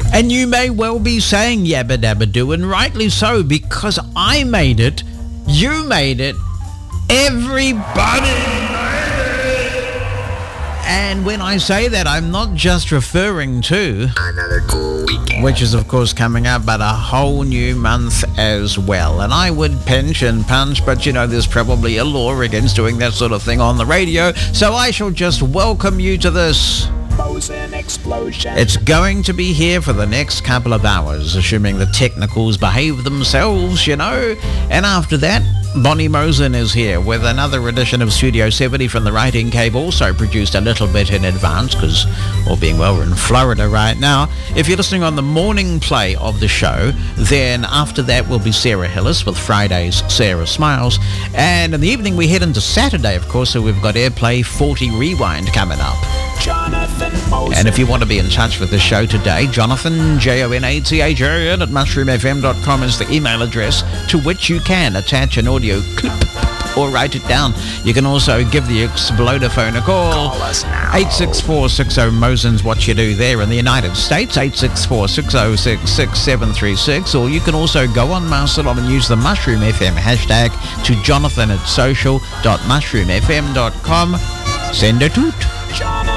And you may well be saying yabba dabba do, and rightly so, because I made it, you made it, everybody made it. And when I say that, I'm not just referring to another cool weekend, which is of course coming up, but a whole new month as well. And I would pinch and punch, but you know there's probably a law against doing that sort of thing on the radio, so I shall just welcome you to this. Explosion. It's going to be here for the next couple of hours, assuming the technicals behave themselves, you know. And after that, Bonnie Mosen is here with another edition of Studio 70 from the Writing Cave, also produced a little bit in advance, because all being well, we're in Florida right now. If you're listening on the morning play of the show, then after that will be Sarah Hillis with Friday's Sarah Smiles. And in the evening we head into Saturday, of course, so we've got Airplay 40 Rewind coming up. Jonathan Mosen. And if you want to be in touch with the show today, Jonathan, Jonathan at mushroomfm.com is the email address to which you can attach an audio clip or write it down. You can also give the Exploder phone a call. Call us now. 86460 Mosen's what you do there in the United States, 86460666736, or you can also go on Mastodon and use the Mushroom FM hashtag to jonathan@social.mushroomfm.com. Send a toot. Jonathan